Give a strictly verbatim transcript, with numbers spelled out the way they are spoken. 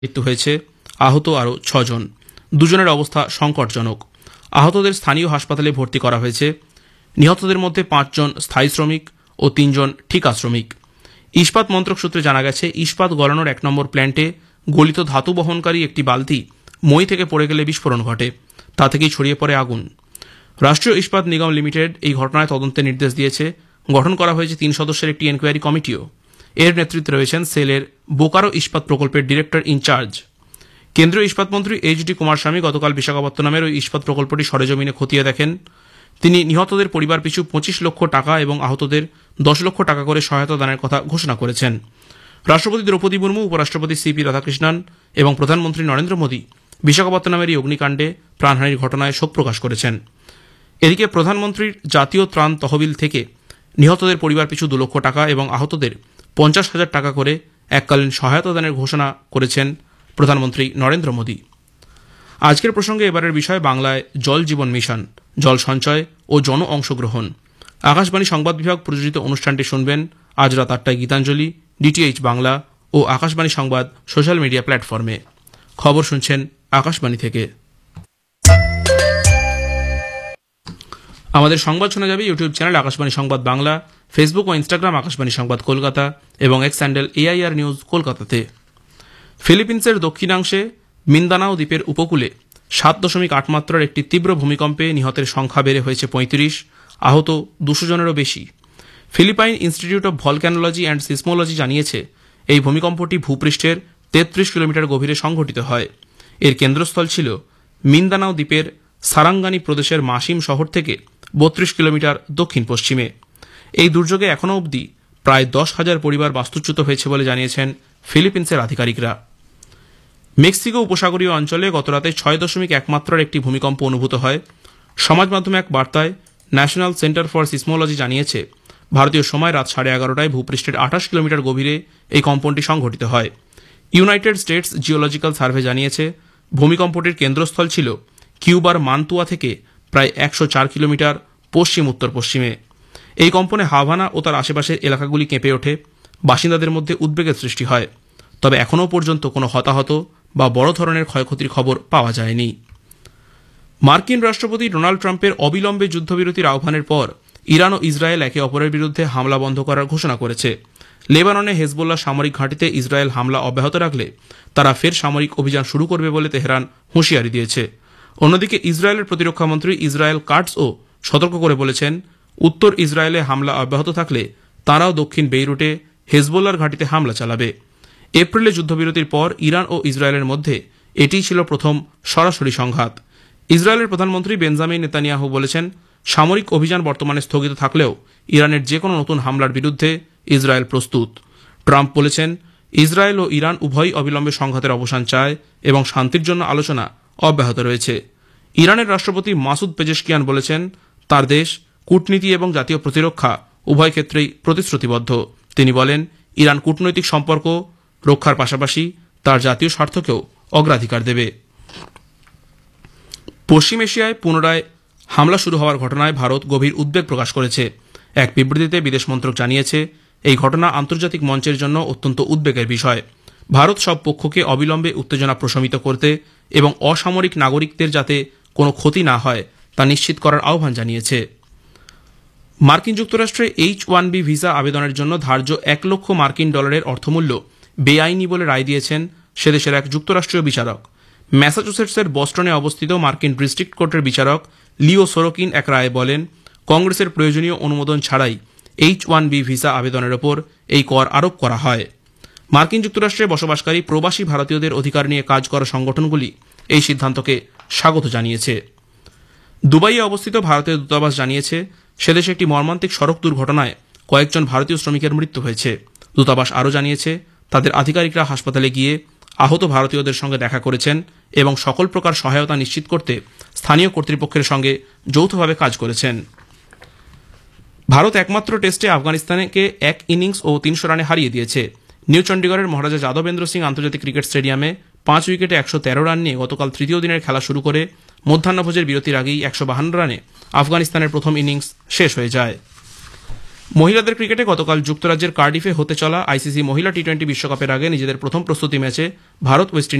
মৃত্যু হয়েছে, আহত আরও ছজন। দুজনের অবস্থা সংকটজনক। আহতদের স্থানীয় হাসপাতালে ভর্তি করা হয়েছে। নিহতদের মধ্যে পাঁচজন স্থায়ী শ্রমিক ও তিনজন ঠিকা শ্রমিক। ইস্পাত মন্ত্রক সূত্রে জানা গেছে, ইস্পাত গলানোর এক নম্বর প্ল্যান্টে গলিত ধাতু বহনকারী একটি বালতি মই থেকে পড়ে গেলে বিস্ফোরণ ঘটে। তা থেকেই ছড়িয়ে পড়ে আগুন। রাষ্ট্রীয় ইস্পাত নিগম লিমিটেড এই ঘটনায় তদন্তের নির্দেশ দিয়েছে। গঠন করা হয়েছে তিন সদস্যের একটি এনকোয়ারি কমিটিও। এর নেতৃত্বে রয়েছেন সেলের বোকারো ইস্পাত প্রকল্পের ডিরেক্টর ইনচার্জ। কেন্দ্রীয় ইস্পাত মন্ত্রী এইচ ডি কুমারস্বামী গতকাল বিশাখাপত্তনমের ওই ইস্পাত প্রকল্পটি সরেজমিনে খতিয়ে দেখেন। তিনি নিহতদের পরিবার পিছু পঁচিশ লক্ষ টাকা এবং আহতদের দশ লক্ষ টাকা করে সহায়তা দানের কথা ঘোষণা করেছেন। রাষ্ট্রপতি দ্রৌপদী মুর্মু, উপরাষ্ট্রপতি সিপি রাধাকৃষ্ণন এবং প্রধানমন্ত্রী নরেন্দ্র মোদী বিশাখাপত্তনমের এই অগ্নিকাণ্ডে প্রাণহানির ঘটনায় শোক প্রকাশ করেছেন। এদিকে প্রধানমন্ত্রীর জাতীয় ত্রাণ তহবিল থেকে নিহতদের পরিবার পিছু দু লক্ষ টাকা এবং আহতদের পঞ্চাশ হাজার টাকা করে এককালীন সহায়তা দানের ঘোষণা করেছেন প্রধানমন্ত্রী নরেন্দ্র মোদী। আজকের প্রসঙ্গে এবারের বিষয় বাংলায় জল জীবন মিশন, জল সঞ্চয় ও জন অংশগ্রহণ। আকাশবাণী সংবাদ বিভাগ প্রযোজিত অনুষ্ঠানটি শুনবেন আজ রাত আটটায় গীতাঞ্জলি, ডিটিএইচ বাংলা ও আকাশবাণী সংবাদ সোশ্যাল মিডিয়া প্ল্যাটফর্মে। খবর শুনছেন আকাশবাণী থেকে। আমাদের সংবাদ শোনা যাবে ইউটিউব চ্যানেল আকাশবাণী সংবাদ বাংলা, ফেসবুক ও ইনস্টাগ্রাম আকাশবাণী সংবাদ কলকাতা এবং এক্স হ্যান্ডেল এআইআর নিউজ কলকাতাতে। ফিলিপিন্সের দক্ষিণাংশে মিন্দানাও দ্বীপের উপকূলে সাত দশমিক আট মাত্রার একটি তীব্র ভূমিকম্পে নিহতের সংখ্যা বেড়ে হয়েছে পঁয়ত্রিশ, আহত দুশো জনেরও বেশি। Philippine institute of ভলক্যানোলজি and seismology জানিয়েছে, এই ভূমিকম্পটি ভূপৃষ্ঠের তেত্রিশ কিলোমিটার গভীরে সংঘটিত হয়। এর কেন্দ্রস্থল ছিল মিন্দানাও দ্বীপের সারাঙ্গানি প্রদেশের মাসিম শহর থেকে বত্রিশ কিলোমিটার দক্ষিণ পশ্চিমে। এই দুর্যোগে এখনও অবধি প্রায় দশ হাজার পরিবার বাস্তুচ্যুত হয়েছে বলে জানিয়েছেন ফিলিপিন্সের আধিকারিকরা। মেক্সিকো উপসাগরীয় অঞ্চলে গতরাতে ছয় দশমিক এক মাত্রার একটি ভূমিকম্প অনুভূত হয়। সমাজ মাধ্যমে এক বার্তায় ন্যাশনাল সেন্টার ফর সিসমোলজি জানিয়েছে, ভারতীয় সময় রাত সাড়ে এগারোটায় ভূপৃষ্ঠের আঠাশ কিলোমিটার গভীরে এই কম্পনটি সংঘটিত হয়। ইউনাইটেড স্টেটস জিওলজিক্যাল সার্ভে জানিয়েছে, ভূমিকম্পটির কেন্দ্রস্থল ছিল কিউবার মান্তুয়া থেকে প্রায় একশো চার কিলোমিটার পশ্চিম উত্তর পশ্চিমে। এই কম্পনে হাভানা ও তার আশেপাশের এলাকাগুলি কেঁপে ওঠে। বাসিন্দাদের মধ্যে উদ্বেগের সৃষ্টি হয়। তবে এখনও পর্যন্ত কোনো হতাহত বা বড় ধরনের ক্ষয়ক্ষতির খবর পাওয়া যায়নি। মার্কিন রাষ্ট্রপতি ডোনাল্ড ট্রাম্পের অবিলম্বে যুদ্ধবিরতির আহ্বানের পর ইরান ও ইসরায়েল একে অপরের বিরুদ্ধে হামলা বন্ধ করার ঘোষণা করেছে। লেবাননে হেজবোল্লাহ সামরিক ঘাঁটিতে ইসরায়েল হামলা অব্যাহত রাখলে তারা ফের সামরিক অভিযান শুরু করবে বলে তেহরান হুঁশিয়ারি দিয়েছে। অন্যদিকে ইসরায়েলের প্রতিরক্ষামন্ত্রী ইসরায়েল কাটসও সতর্ক করে বলেছেন, উত্তর ইসরায়েলে হামলা অব্যাহত থাকলে তারাও দক্ষিণ বেইরুটে হেজবোল্লাহর ঘাঁটিতে হামলা চালাবে। এপ্রিলে যুদ্ধবিরতির পর ইরান ও ইসরায়েলের মধ্যে এটিই ছিল প্রথম সরাসরি সংঘাত। ইসরায়েলের প্রধানমন্ত্রী বেঞ্জামিন নেতানিয়াহু বলেছেন, সামরিক অভিযান বর্তমানে স্থগিত থাকলেও ইরানের যে কোনো নতুন হামলার বিরুদ্ধে ইসরায়েল প্রস্তুত। ট্রাম্প বলেছেন, ইসরায়েল ও ইরান উভয়ই অবিলম্বে সংঘাতের অবসান চায় এবং শান্তির জন্য আলোচনা অব্যাহত রয়েছে। ইরানের রাষ্ট্রপতি মাসুদ পেজেশকিয়ান বলেছেন, তার দেশ কূটনীতি এবং জাতীয় প্রতিরক্ষা উভয় ক্ষেত্রেই প্রতিশ্রুতিবদ্ধ। তিনি বলেন, ইরান কূটনৈতিক সম্পর্ক রক্ষার পাশাপাশি তার জাতীয় স্বার্থকেও অগ্রাধিকার দেবে। পশ্চিম এশিয়ায় পুনরায় হামলা শুরু হওয়ার ঘটনায় ভারত গভীর উদ্বেগ প্রকাশ করেছে। এক বিবৃতিতে বিদেশ মন্ত্রক জানিয়েছে, এই ঘটনা আন্তর্জাতিক মঞ্চের জন্য অত্যন্ত উদ্বেগের বিষয়। ভারত সব পক্ষকে অবিলম্বে উত্তেজনা প্রশমিত করতে এবং অসামরিক নাগরিকদের যাতে কোনো ক্ষতি না হয় তা নিশ্চিত করার আহ্বান জানিয়েছে। মার্কিন যুক্তরাষ্ট্রে এইচ ওয়ান বি ভিসা আবেদনের জন্য ধার্য এক লক্ষ মার্কিন ডলারের অর্থমূল্য বেআইনি বলে রায় দিয়েছেন সেদেশের এক যুক্তরাষ্ট্রীয় বিচারক। ম্যাসাচুসেটসের বস্টনে অবস্থিত মার্কিন ডিস্ট্রিক্ট কোর্টের বিচারক লিও সোরোকিন এক রায়ে বলেন, কংগ্রেসের প্রয়োজনীয় অনুমোদন ছাড়াই এইচ ওয়ান বি ভিসা আবেদনের ওপর এই কর আরোপ করা হয়। মার্কিন যুক্তরাষ্ট্রে বসবাসকারী প্রবাসী ভারতীয়দের অধিকার নিয়ে কাজ করা সংগঠনগুলি এই সিদ্ধান্তকে স্বাগত জানিয়েছে। দুবাইয়ে অবস্থিত ভারতীয় দূতাবাস জানিয়েছে, সেদেশে একটি মর্মান্তিক সড়ক দুর্ঘটনায় কয়েকজন ভারতীয় শ্রমিকের মৃত্যু হয়েছে। দূতাবাস আরও জানিয়েছে, তাদের আধিকারিকরা হাসপাতালে গিয়ে আহত ভারতীয়দের সঙ্গে দেখা করেছেন এবং সকল প্রকার সহায়তা নিশ্চিত করতে স্থানীয় কর্তৃপক্ষের সঙ্গে যৌথভাবে কাজ করেছেন। ভারত একমাত্র টেস্টে আফগানিস্তানকে এক ইনিংস ও তিনশো রানে হারিয়ে দিয়েছে। নিউ চণ্ডীগড়ের মহারাজা যাদবেন্দ্র সিং আন্তর্জাতিক ক্রিকেট স্টেডিয়ামে পাঁচ উইকেটে একশো তেরো রান নিয়ে গতকাল তৃতীয় দিনের খেলা শুরু করে মধ্যাহ্নভোজের বিরতির আগেই একশো বাহান্ন রানে আফগানিস্তানের প্রথম ইনিংস শেষ হয়ে যায়। মহিলাদের ক্রিকেটে গতকাল যুক্তরাজ্যের কার্ডিফে হতে চলা আইসিসি মহিলা টি টোয়েন্টি বিশ্বকাপের আগে নিজেদের প্রথম প্রস্তুতি ম্যাচে ভারত ওয়েস্ট